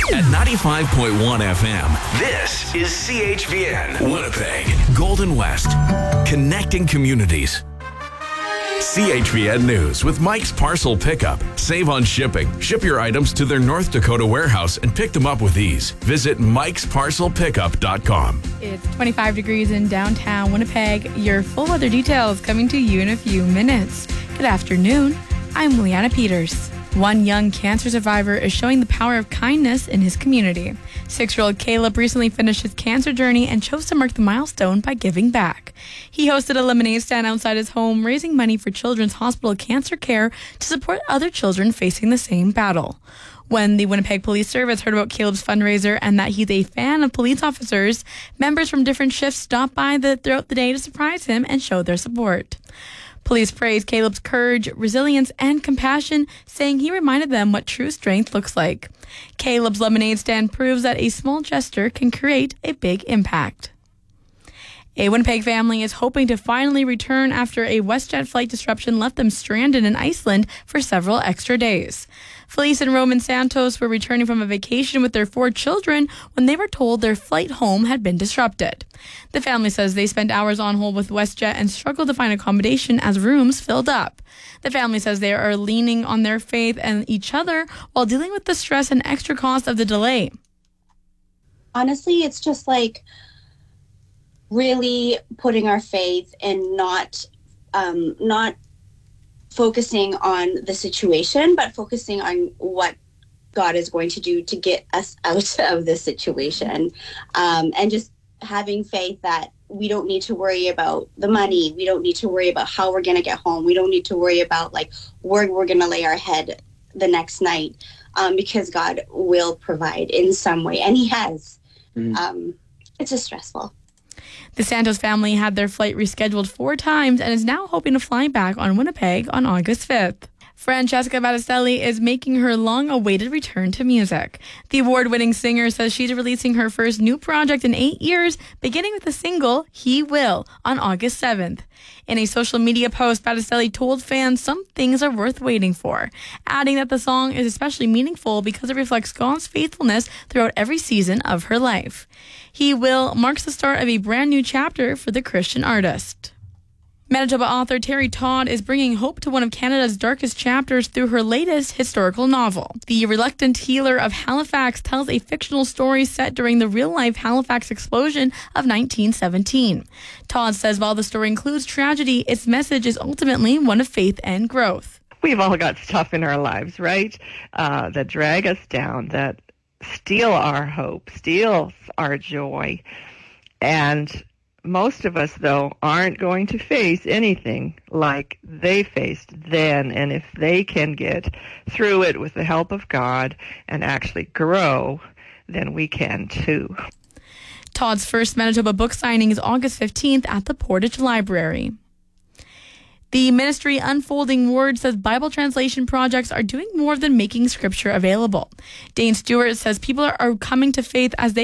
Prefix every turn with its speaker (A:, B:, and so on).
A: At 95.1 FM, this is CHVN, Winnipeg, Golden West, connecting communities. CHVN News with Mike's Parcel Pickup. Save on shipping. Ship your items to their North Dakota warehouse and pick them up with ease. Visit mikesparcelpickup.com.
B: It's 25 degrees in downtown Winnipeg. Your full weather details coming to you in a few minutes. Good afternoon. I'm Leanna Peters. One young cancer survivor is showing the power of kindness in his community. 6-year-old Caleb recently finished his cancer journey and chose to mark the milestone by giving back. He hosted a lemonade stand outside his home, raising money for Children's Hospital Cancer Care to support other children facing the same battle. When the Winnipeg Police Service heard about Caleb's fundraiser and that he's a fan of police officers, members from different shifts stopped by throughout the day to surprise him and show their support. Police praised Caleb's courage, resilience, and compassion, saying he reminded them what true strength looks like. Caleb's lemonade stand proves that a small gesture can create a big impact. A Winnipeg family is hoping to finally return after a WestJet flight disruption left them stranded in Iceland for several extra days. Felice and Roman Santos were returning from a vacation with their 4 children when they were told their flight home had been disrupted. The family says they spent hours on hold with WestJet and struggled to find accommodation as rooms filled up. The family says they are leaning on their faith and each other while dealing with the stress and extra cost of the delay.
C: Honestly, it's just like really putting our faith and not focusing on the situation, but focusing on what God is going to do to get us out of this situation, and just having faith that we don't need to worry about the money. We don't need to worry about how we're going to get home. We don't need to worry about like where we're going to lay our head the next night, because God will provide in some way, and He has. It's just stressful.
B: The Santos family had their flight rescheduled 4 times and is now hoping to fly back on Winnipeg on August 5th. Francesca Battistelli is making her long-awaited return to music. The award-winning singer says she's releasing her first new project in 8 years, beginning with the single, He Will, on August 7th. In a social media post, Battistelli told fans some things are worth waiting for, adding that the song is especially meaningful because it reflects God's faithfulness throughout every season of her life. He Will marks the start of a brand new chapter for the Christian artist. Manitoba author Terry Todd is bringing hope to one of Canada's darkest chapters through her latest historical novel. The Reluctant Healer of Halifax tells a fictional story set during the real-life Halifax explosion of 1917. Todd says while the story includes tragedy, its message is ultimately one of faith and growth.
D: We've all got stuff in our lives, right, that drag us down, that steal our hope, steal our joy, and most of us, though, aren't going to face anything like they faced then. And if they can get through it with the help of God and actually grow, then we can too.
B: Todd's first Manitoba book signing is August 15th at the Portage Library. The ministry Unfolding Word says Bible translation projects are doing more than making scripture available. Dane Stewart says people are coming to faith as they